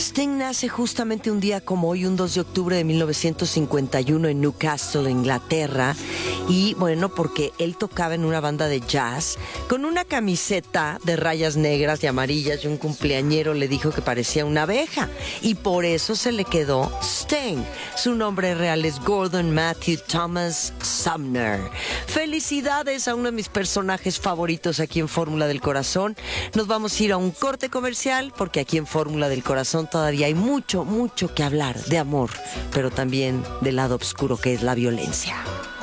Sting nace justamente un día como hoy, un 2 de octubre de 1951 en Newcastle, Inglaterra. Y bueno, porque él tocaba en una banda de jazz con una camiseta de rayas negras y amarillas, y un cumpleañero le dijo que parecía una abeja. Y por eso se le quedó Sting. Su nombre real es Gordon Matthew Thomas Sumner. Felicidades a uno de mis personajes favoritos aquí en Fórmula del Corazón. Nos vamos a ir a un corte comercial porque aquí en Fórmula del Corazón todavía hay mucho que hablar de amor, pero también del lado oscuro que es la violencia.